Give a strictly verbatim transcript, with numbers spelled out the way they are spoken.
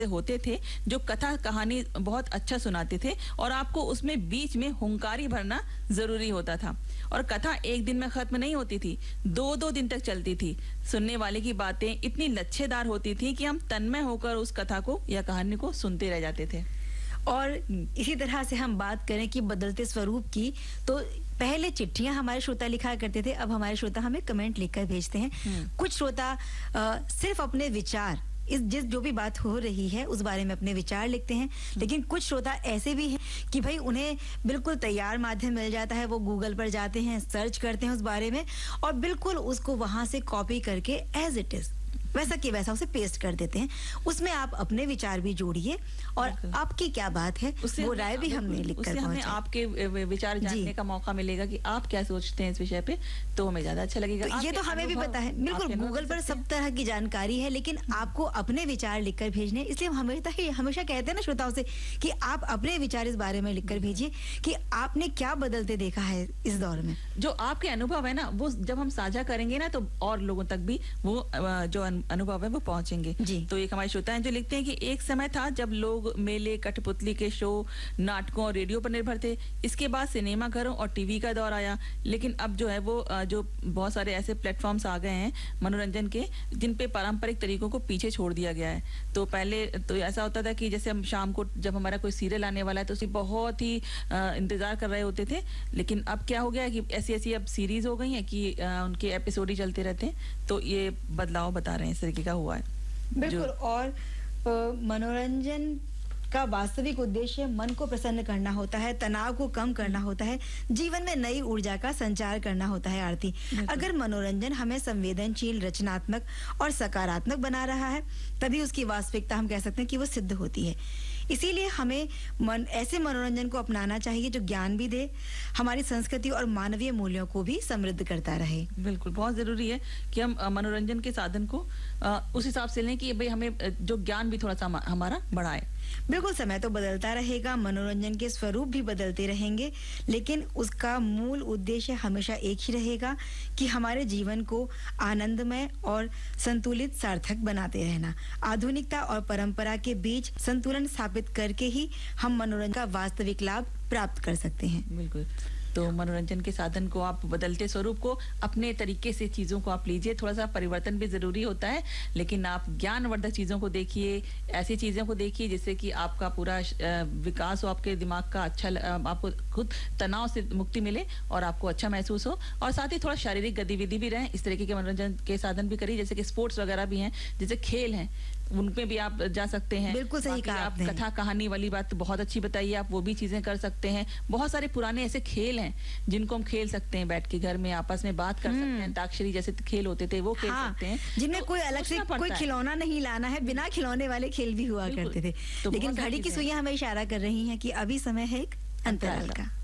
होते थे जो कथा कहानी बहुत अच्छा सुनाते थे और आपको उसमें बीच में हुंकारी भरना जरूरी होता था और कथा एक दिन में खत्म नहीं होती थी, दो दो दिन तक चलती थी। सुनने वाले की बातें इतनी लच्छेदार होती थी कि हम तन्मय होकर उस कथा को या कहानी को सुनते रह जाते थे। और इसी तरह से हम बात करें कि बदलते स्वरूप की, तो पहले चिट्ठियां हमारे श्रोता लिखा करते थे, अब हमारे श्रोता हमें कमेंट लिखकर भेजते हैं। कुछ श्रोता आ, सिर्फ अपने विचार, इस जिस जो भी बात हो रही है उस बारे में अपने विचार लिखते हैं, लेकिन कुछ श्रोता ऐसे भी हैं कि भाई उन्हें बिल्कुल तैयार माध्यम मिल जाता है, वो गूगल पर जाते हैं, सर्च करते हैं उस बारे में और बिल्कुल उसको वहां से कॉपी करके एज इट इज वैसा कि वैसा उसे पेस्ट कर देते हैं। उसमें आप अपने विचार भी जोड़िए और आपकी क्या बात है वो राय भी हमने लिख कर हमें आपके विचार जानने का मौका मिलेगा कि आप क्या सोचते हैं इस विषय पे, तो हमें ज्यादा अच्छा लगेगा। तो ये तो हमें भी पता है, बिल्कुल गूगल पर सब तरह की जानकारी है, लेकिन आपको अपने विचार लिखकर भेजने, इसलिए हम हमेशा हमेशा कहते हैं ना श्रोताओं से कि आप अपने विचार इस बारे में लिखकर भेजिए कि आपने क्या बदलते देखा है इस दौर में। जो आपके अनुभव है ना वो जब हम साझा करेंगे ना तो और लोगों तक भी वो जो अनुभव है वो पहुंचेंगे। तो एक हमारे श्रोता हैं जो लिखते हैं कि एक समय था जब लोग मेले, कठपुतली के शो, नाटकों और रेडियो पर निर्भर थे। इसके बाद सिनेमा घरों और टीवी का दौर आया, लेकिन अब जो है वो जो बहुत सारे ऐसे प्लेटफॉर्म्स आ गए हैं मनोरंजन के जिन पे पारंपरिक तरीकों को पीछे छोड़ दिया गया है। तो पहले तो ऐसा होता था कि जैसे हम शाम को जब हमारा कोई सीरियल आने वाला है तो उसे बहुत ही इंतजार कर रहे होते थे, लेकिन अब क्या हो गया है कि ऐसी ऐसी अब सीरीज हो गई है कि उनके एपिसोड ही चलते रहते हैं। तो ये बदलाव बता रहे हैं इस तरीके का हुआ है। बिल्कुल। और आ, मनोरंजन का वास्तविक उद्देश्य मन को प्रसन्न करना होता है, तनाव को कम करना होता है, जीवन में नई ऊर्जा का संचार करना होता है। आरती, अगर मनोरंजन हमें संवेदनशील, रचनात्मक और सकारात्मक बना रहा है तभी उसकी वास्तविकता हम कह सकते हैं कि वो सिद्ध होती है। इसीलिए हमें मन ऐसे मनोरंजन को अपनाना चाहिए जो ज्ञान भी दे, हमारी संस्कृति और मानवीय मूल्यों को भी समृद्ध करता रहे। बिल्कुल, बहुत जरूरी है कि हम मनोरंजन के साधन को आ, उस हिसाब से लें कि भाई हमें जो ज्ञान भी थोड़ा सा हमारा बढ़ाए। बिल्कुल, समय तो बदलता रहेगा, मनोरंजन के स्वरूप भी बदलते रहेंगे, लेकिन उसका मूल उद्देश्य हमेशा एक ही रहेगा कि हमारे जीवन को आनंदमय और संतुलित, सार्थक बनाते रहना। आधुनिकता और परंपरा के बीच संतुलन स्थापित करके ही हम मनोरंजन का वास्तविक लाभ प्राप्त कर सकते हैं। बिल्कुल। तो मनोरंजन के साधन को आप बदलते स्वरूप को अपने तरीके से चीजों को आप लीजिए, थोड़ा सा परिवर्तन भी जरूरी होता है, लेकिन आप ज्ञानवर्धक चीजों को देखिए, ऐसी चीजों को देखिए जिससे कि आपका पूरा विकास हो, आपके दिमाग का अच्छा, आपको खुद तनाव से मुक्ति मिले और आपको अच्छा महसूस हो, और साथ ही थोड़ा शारीरिक गतिविधि भी रहे। इस तरीके के मनोरंजन के साधन भी करिए, जैसे कि स्पोर्ट्स वगैरह भी हैं, जैसे खेल हैं, उनपे भी आप जा सकते हैं। बिल्कुल सही कहा आपने। कथा कहानी वाली बात बहुत अच्छी बताई, आप वो भी चीजें कर सकते हैं। बहुत सारे पुराने ऐसे खेल हैं जिनको हम खेल सकते हैं, बैठ के घर में आपस में बात कर सकते हैं, अंताक्षरी जैसे खेल होते थे वो खेल हाँ, सकते हैं, जिनमें तो कोई अलग से कोई खिलौना नहीं लाना है, बिना खिलौने वाले खेल भी हुआ करते थे। तो लेकिन घड़ी की सुइयां हमें इशारा कर रही हैं कि अभी समय है एक अंतराल का।